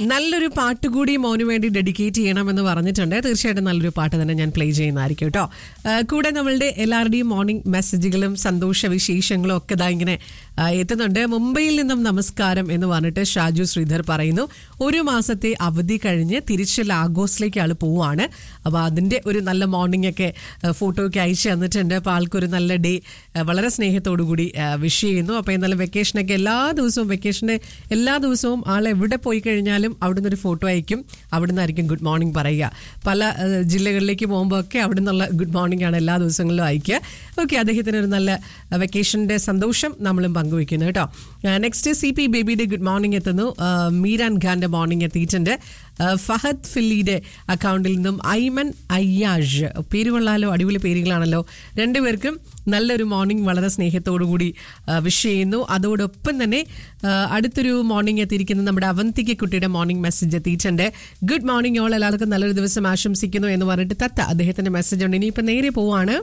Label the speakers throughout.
Speaker 1: നല്ലൊരു പാട്ട് കൂടി മോന് വേണ്ടി ഡെഡിക്കേറ്റ് ചെയ്യണമെന്ന് പറഞ്ഞിട്ടുണ്ട്. തീർച്ചയായിട്ടും നല്ലൊരു പാട്ട് തന്നെ ഞാൻ പ്ലേ ചെയ്യുന്നതായിരിക്കും കേട്ടോ. കൂടെ നമ്മളുടെ എല്ലാവരുടെയും മോർണിംഗ് മെസ്സേജുകളും സന്തോഷ വിശേഷങ്ങളും ഒക്കെ ഇതാ ഇങ്ങനെ എത്തുന്നുണ്ട്. മുംബൈയിൽ നിന്നും നമസ്കാരം എന്ന് പറഞ്ഞിട്ട് ഷാജു ശ്രീധർ പറയുന്നു. ഒരു മാസത്തെ അവധി കഴിഞ്ഞ് തിരിച്ച് ലാഗോസിലേക്ക് ആൾ പോവാണ്. അപ്പോൾ അതിൻ്റെ ഒരു നല്ല മോർണിംഗ് ഒക്കെ ഫോട്ടോ ഒക്കെ അയച്ചു തന്നിട്ടുണ്ട്. അപ്പോൾ ആൾക്കൊരു നല്ല ഡേ വളരെ സ്നേഹത്തോടു കൂടി വിഷ് ചെയ്യുന്നു. അപ്പോൾ എന്നാലും വെക്കേഷനൊക്കെ വെക്കേഷൻ്റെ എല്ലാ ദിവസവും ആൾ എവിടെ പോയി കഴിഞ്ഞാലും അവിടുന്ന് ഒരു ഫോട്ടോ അയക്കും. അവിടുന്ന് ആയിരിക്കും ഗുഡ് മോർണിംഗ് പറയുക. പല ജില്ലകളിലേക്ക് പോകുമ്പോൾ ഒക്കെ അവിടെ നിന്നുള്ള ഗുഡ് മോർണിംഗ് ആണ് എല്ലാ ദിവസങ്ങളിലും അയക്കുക. ഓക്കെ, അദ്ദേഹത്തിന് ഒരു നല്ല വെക്കേഷൻ്റെ സന്തോഷം നമ്മളും പങ്കുവയ്ക്കുന്നു കേട്ടോ. നെക്സ്റ്റ് CP ബേബിയുടെ ഗുഡ് മോർണിംഗ് എത്തുന്നു. മീരാൻ ഖാന്റെ മോർണിംഗ് എത്തിയിട്ടുണ്ട്. ഫഹദ് ഫില്ലിയുടെ അക്കൗണ്ടിൽ നിന്നും ഐമൻ അയ്യാഷ്, പേര് കൊള്ളാലോ, അടിപൊളി പേരുകളാണല്ലോ. രണ്ടുപേർക്കും നല്ലൊരു മോർണിംഗ് വളരെ സ്നേഹത്തോടു കൂടി വിഷ് ചെയ്യുന്നു. അതോടൊപ്പം തന്നെ അടുത്തൊരു മോർണിംഗ് എത്തിയിരിക്കുന്നത് നമ്മുടെ അവന്തിക കുട്ടിയുടെ മോർണിംഗ് മെസ്സേജ് എത്തിയിട്ടുണ്ട്. ഗുഡ് മോർണിംഗ് ഓൾ, എല്ലാവർക്കും നല്ലൊരു ദിവസം ആശംസിക്കുന്നു എന്ന് പറഞ്ഞിട്ട് തത്ത അദ്ദേഹത്തിന്റെ മെസ്സേജ് ഉണ്ട്. ഇനിയിപ്പോൾ നേരെ പോവാണ്.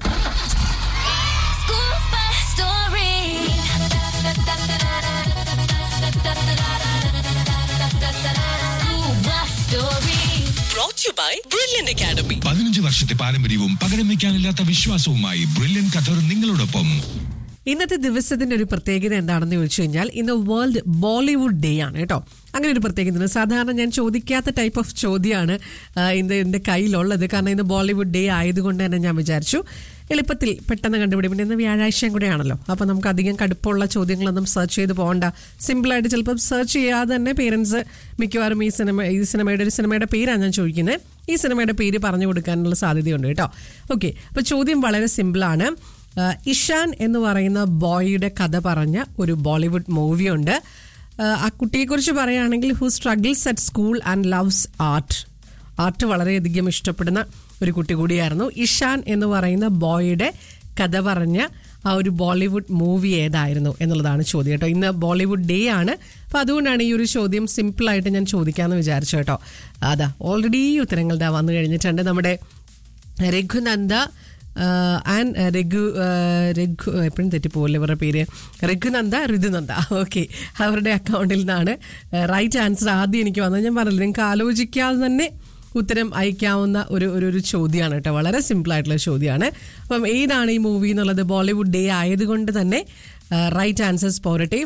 Speaker 2: Brilliant Academy.
Speaker 3: 15 വർഷത്തെ പാരമ്പര്യവും പകരം വയ്ക്കാനില്ലാത്ത വിശ്വാസവുമായി ബ്രില്യന്റ് ഖത്തർ നിങ്ങളോടൊപ്പം.
Speaker 1: ഇന്നത്തെ ദിവസത്തിന്റെ ഒരു പ്രത്യേകത എന്താണെന്ന് ചോദിച്ചു കഴിഞ്ഞാൽ ഇന്ന് വേൾഡ് ബോളിവുഡ് ഡേ ആണ് കേട്ടോ. അങ്ങനെ ഒരു പ്രത്യേകത സാധാരണ ഞാൻ ചോദിക്കാത്ത ടൈപ്പ് ഓഫ് ചോദ്യമാണ് ഇന്ന് എൻ്റെ കയ്യിലുള്ളത്. കാരണം ഇന്ന് ബോളിവുഡ് ഡേ ആയതുകൊണ്ട് തന്നെ ഞാൻ വിചാരിച്ചു എളുപ്പത്തിൽ പെട്ടെന്ന് കണ്ടുപിടിക്കും. പിന്നെ ഇന്ന് വ്യാഴാഴ്ചയും കൂടെ ആണല്ലോ. അപ്പോൾ നമുക്ക് അധികം കടുപ്പമുള്ള ചോദ്യങ്ങളൊന്നും സെർച്ച് ചെയ്ത് പോകണ്ട. സിമ്പിളായിട്ട് ചിലപ്പോൾ സെർച്ച് ചെയ്യാതെ തന്നെ പേരൻസ് മിക്കവാറും ഈ സിനിമയുടെ പേരാണ് ഞാൻ ചോദിക്കുന്നത്. ഈ സിനിമയുടെ പേര് പറഞ്ഞു കൊടുക്കാനുള്ള സാധ്യതയുണ്ട് കേട്ടോ. ഓക്കെ, അപ്പോൾ ചോദ്യം വളരെ സിമ്പിളാണ്. ഇഷാൻ എന്ന് പറയുന്ന ബോയിയുടെ കഥ പറഞ്ഞ ഒരു ബോളിവുഡ് മൂവിയുണ്ട്. ആ കുട്ടിയെക്കുറിച്ച് പറയുകയാണെങ്കിൽ who struggles at school and loves art വളരെയധികം ഇഷ്ടപ്പെടുന്ന ഒരു കുട്ടി കൂടിയായിരുന്നു. ഇഷാൻ എന്ന് പറയുന്ന ബോയിയുടെ കഥ പറഞ്ഞ ആ ഒരു ബോളിവുഡ് മൂവി ഏതായിരുന്നു എന്നുള്ളതാണ് ചോദ്യം കേട്ടോ. ഇന്ന് ബോളിവുഡ് ഡേ ആണ്. അപ്പോൾ അതുകൊണ്ടാണ് ഈ ഒരു ചോദ്യം സിമ്പിളായിട്ട് ഞാൻ ചോദിക്കാമെന്ന് വിചാരിച്ചു കേട്ടോ. അതാ ഓൾറെഡി ഉത്തരങ്ങളുടെ വന്നു കഴിഞ്ഞിട്ടുണ്ട്. നമ്മുടെ രഘുനന്ദ ആൻഡ് രഘു എപ്പോഴും തെറ്റിപ്പോകില്ല ഇവരുടെ പേര്, ഋതുനന്ദ. ഓക്കെ, അവരുടെ അക്കൗണ്ടിൽ നിന്നാണ് റൈറ്റ് ആൻസർ ആദ്യം എനിക്ക് വന്നത്. ഞാൻ പറഞ്ഞില്ല, നിങ്ങൾക്ക് ആലോചിക്കാതെ തന്നെ ഉത്തരം അയക്കാവുന്ന ഒരു ചോദ്യമാണ് കേട്ടോ. വളരെ സിമ്പിളായിട്ടുള്ള ചോദ്യമാണ്. അപ്പം ഏതാണ് ഈ മൂവി എന്നുള്ളത് ബോളിവുഡ് ഡേ ആയതുകൊണ്ട് തന്നെ റൈറ്റ് ആൻസേഴ്സ് പോരട്ടെ.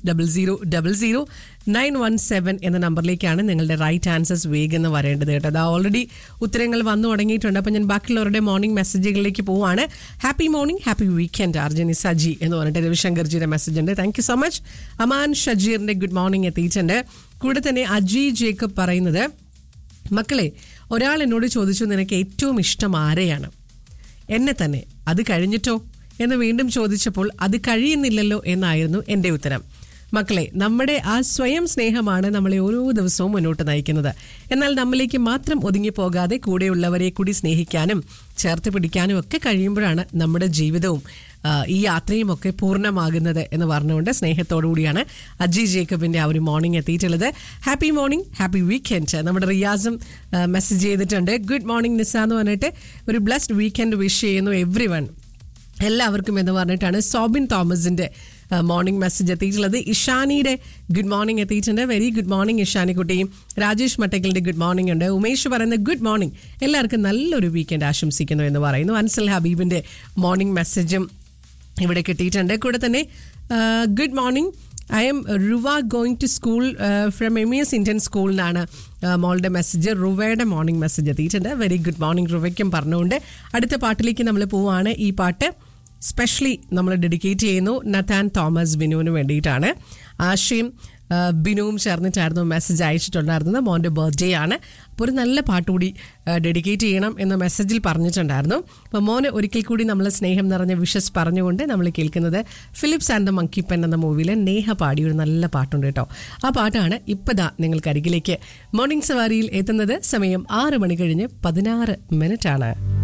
Speaker 1: 50000917 എന്ന നമ്പറിലേക്കാണ് നിങ്ങളുടെ റൈറ്റ് ആൻസേഴ്സ് വേഗം വരേണ്ടത് കേട്ടോ. അത് ഓൾറെഡി ഉത്തരങ്ങൾ വന്നു തുടങ്ങിയിട്ടുണ്ട്. അപ്പം ഞാൻ ബാക്കിയുള്ളവരുടെ മോർണിംഗ് മെസ്സേജുകളിലേക്ക് പോവാണ്. Happy morning, happy weekend അർജനി Saji എന്ന് പറഞ്ഞിട്ട് രവിശങ്കർജിയുടെ മെസ്സേജ് ഉണ്ട്. Thank you so much. Aman ഷജീറിന്റെ good morning എത്തിയിട്ടുണ്ട്. കൂടെ തന്നെ അജി ജേക്കബ് പറയുന്നത്, മക്കളെ ഒരാൾ എന്നോട് ചോദിച്ചു നിനക്ക് ഏറ്റവും ഇഷ്ടം ആരെയാണ്? എന്നെ തന്നെ. അത് കഴിഞ്ഞിട്ടോ എന്ന് വീണ്ടും ചോദിച്ചപ്പോൾ അത് കഴിയുന്നില്ലല്ലോ എന്നായിരുന്നു എൻ്റെ ഉത്തരം. മക്കളെ, നമ്മുടെ ആ സ്വയം സ്നേഹമാണ് നമ്മളെ ഓരോ ദിവസവും മുന്നോട്ട് നയിക്കുന്നത്. എന്നാൽ നമ്മളിലേക്ക് മാത്രം ഒതുങ്ങിപ്പോകാതെ കൂടെയുള്ളവരെ കൂടി സ്നേഹിക്കാനും ചേർത്ത് പിടിക്കാനും ഒക്കെ കഴിയുമ്പോഴാണ് നമ്മുടെ ജീവിതവും ഈ യാത്രയും ഒക്കെ പൂർണ്ണമാകുന്നത് എന്ന് പറഞ്ഞുകൊണ്ട് സ്നേഹത്തോടു കൂടിയാണ് അജി ജേക്കബിന്റെ ആ ഒരു മോർണിംഗ് എത്തിയിട്ടുള്ളത്. Happy morning, happy weekend. നമ്മുടെ റിയാസും മെസ്സേജ് ചെയ്തിട്ടുണ്ട്. ഗുഡ് മോർണിംഗ് നിസ എന്ന് പറഞ്ഞിട്ട് ഒരു ബ്ലെസ്ഡ് വീക്കെൻഡ് വിഷ് ചെയ്യുന്നു എവ്രി വൺ, എല്ലാവർക്കും എന്ന് പറഞ്ഞിട്ടാണ് സോബിൻ തോമസിന്റെ മോർണിംഗ് മെസ്സേജ് എത്തിയിട്ടുള്ളത്. ഇഷാനിയുടെ ഗുഡ് മോർണിംഗ് എത്തിയിട്ടുണ്ട്. Very good morning ഇഷാനിക്കുട്ടിയും. Rajesh മട്ടക്കലിന്റെ good morning ഉണ്ട്. ഉമേഷ് പറയുന്ന ഗുഡ് മോർണിംഗ്, എല്ലാവർക്കും നല്ലൊരു വീക്കെൻഡ് ആശംസിക്കുന്നു എന്ന് പറയുന്നു. അൻസൽ ഹബീബിന്റെ മോർണിംഗ് മെസ്സേജും ഇവിടെ കിട്ടിയിട്ടുണ്ട്. കൂടെ തന്നെ good morning, I M റുവ going to school from MES Indian school എന്നാണ് മോളുടെ മെസ്സേജ്. റുവയുടെ മോർണിംഗ് മെസ്സേജ് എത്തിയിട്ടുണ്ട്. വെരി ഗുഡ് മോർണിംഗ് റുവയ്ക്കും പറഞ്ഞുകൊണ്ട് അടുത്ത പാട്ടിലേക്ക് നമ്മൾ പോവുകയാണ്. ഈ പാട്ട് സ്പെഷ്യലി നമ്മൾ ഡെഡിക്കേറ്റ് ചെയ്യുന്നു നഥാൻ തോമസ് ബിനുവിന് വേണ്ടിയിട്ടാണ്. ആശയും ബിനുവും ചേർന്നിട്ടായിരുന്നു മെസ്സേജ് അയച്ചിട്ടുണ്ടായിരുന്നത്. മോൻ്റെ ബർത്ത്ഡേ ആണ്. അപ്പോൾ ഒരു നല്ല പാട്ടുകൂടി ഡെഡിക്കേറ്റ് ചെയ്യണം എന്ന് മെസ്സേജിൽ പറഞ്ഞിട്ടുണ്ടായിരുന്നു. അപ്പോൾ മോന് ഒരിക്കൽ കൂടി നമ്മൾ സ്നേഹം നിറഞ്ഞ വിഷസ് പറഞ്ഞുകൊണ്ട് നമ്മൾ കേൾക്കുന്നത് Philips and the monkey pen എന്ന മൂവിയിലെ നേഹ പാടിയ ഒരു നല്ല പാട്ടുണ്ട് കേട്ടോ. ആ പാട്ടാണ് ഇപ്പതാ നിങ്ങൾക്ക് അരികിലേക്ക് മോർണിംഗ് സവാരിയിൽ എത്തുന്നത്. സമയം 6 മണി കഴിഞ്ഞ് 16 മിനിറ്റാണ്.